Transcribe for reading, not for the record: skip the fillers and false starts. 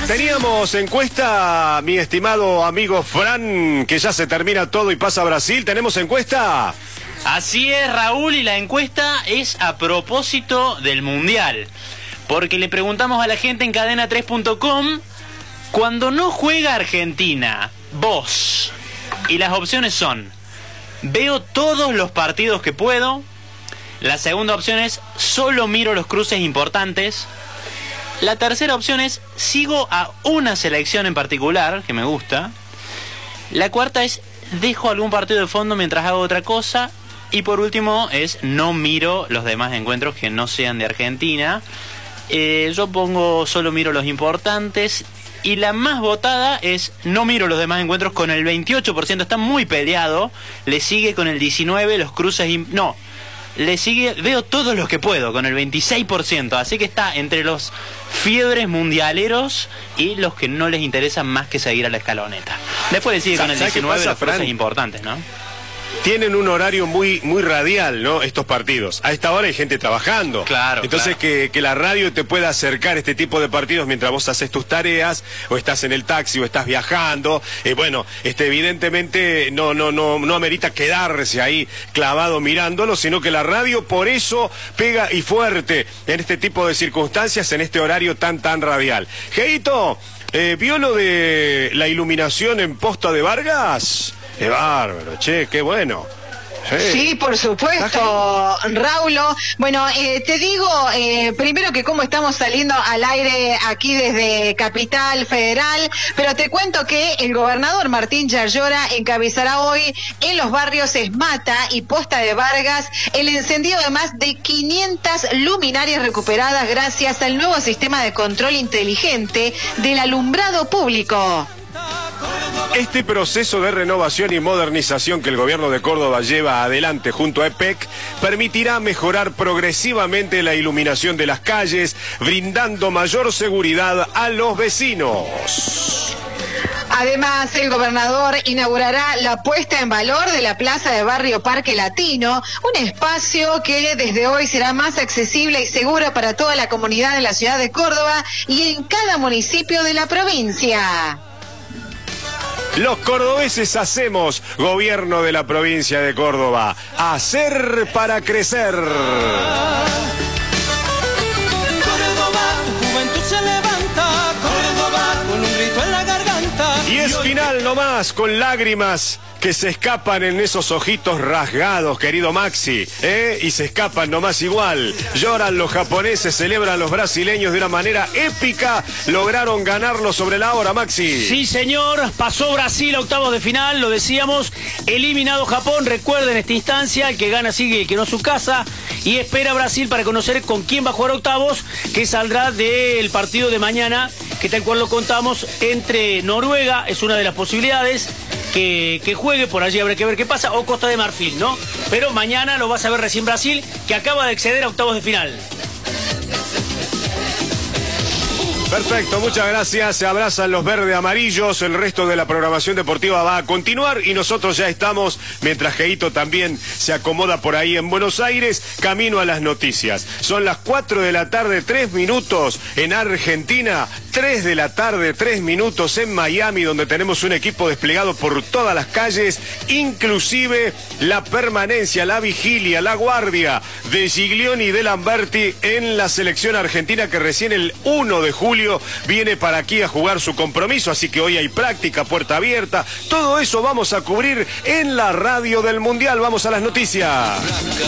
Teníamos encuesta, mi estimado amigo Fran, que ya se termina todo y pasa a Brasil. ¿Tenemos encuesta? Así es, Raúl, y la encuesta es a propósito del Mundial. Porque le preguntamos a la gente en cadena3.com, cuando no juega Argentina, vos. Y las opciones son: veo todos los partidos que puedo. La segunda opción es: solo miro los cruces importantes. La tercera opción es: sigo a una selección en particular que me gusta. La cuarta es: dejo algún partido de fondo mientras hago otra cosa. Y por último es: no miro los demás encuentros que no sean de Argentina. Yo pongo solo miro los importantes. Y la más votada es: no miro los demás encuentros, con el 28%. Está muy peleado. Le sigue con el 19% los cruces. No, le sigue veo todos los que puedo, con el 26%. Así que está entre los fiebres mundialeros y los que no les interesa más que seguir a la escaloneta. Después le sigue con el 19% los cruces importantes, ¿no? Tienen un horario muy radial, ¿no? Estos partidos. A esta hora hay gente trabajando. Claro. Entonces, claro, que la radio te pueda acercar este tipo de partidos mientras vos haces tus tareas, o estás en el taxi, o estás viajando. Bueno, evidentemente no amerita quedarse ahí clavado mirándolo, sino que la radio por eso pega y fuerte en este tipo de circunstancias, en este horario tan radial. Geito, ¿vio lo de la iluminación en Posta de Vargas? ¡Qué bárbaro, che! ¡Qué bueno! Sí, por supuesto, Raulo. Bueno, te digo primero que cómo estamos saliendo al aire aquí desde Capital Federal, pero te cuento que el gobernador Martín Yarlora encabezará hoy en los barrios Esmata y Posta de Vargas el encendido de más de 500 luminarias recuperadas gracias al nuevo sistema de control inteligente del alumbrado público. Este proceso de renovación y modernización que el gobierno de Córdoba lleva adelante junto a EPEC permitirá mejorar progresivamente la iluminación de las calles, brindando mayor seguridad a los vecinos. Además, el gobernador inaugurará la puesta en valor de la plaza de Barrio Parque Latino, un espacio que desde hoy será más accesible y seguro para toda la comunidad de la ciudad de Córdoba y en cada municipio de la provincia. Los cordobeses hacemos, gobierno de la provincia de Córdoba. Hacer para crecer. Córdoba, tu juventud se levanta. Córdoba, con un grito en la garganta. Y es final nomás, con lágrimas que se escapan en esos ojitos rasgados, querido Maxi, y se escapan nomás igual. Lloran los japoneses, celebran los brasileños de una manera épica. Lograron ganarlo sobre la hora, Maxi. Sí, señor, pasó Brasil a octavos de final, lo decíamos, eliminado Japón. Recuerden esta instancia: el que gana sigue, el que no su casa. Y espera Brasil para conocer con quién va a jugar octavos, que saldrá del partido de mañana, que tal cual lo contamos, entre Noruega, es una de las posibilidades, que juegue, por allí habrá que ver qué pasa, o Costa de Marfil, ¿no? Pero mañana lo vas a ver recién Brasil, que acaba de acceder a octavos de final. Perfecto, muchas gracias. Se abrazan los verde amarillos. El resto de la programación deportiva va a continuar y nosotros ya estamos, mientras Geito también se acomoda por ahí en Buenos Aires, camino a las noticias. Son las 4 de la tarde, 3 minutos en Argentina, 3 de la tarde, 3 minutos en Miami, donde tenemos un equipo desplegado por todas las calles, inclusive la permanencia, la vigilia, la guardia de Giglioni y de Lamberti en la selección argentina, que recién el 1 de julio viene para aquí a jugar su compromiso, así que hoy hay práctica, puerta abierta. Todo eso vamos a cubrir en la radio del Mundial. Vamos a las noticias.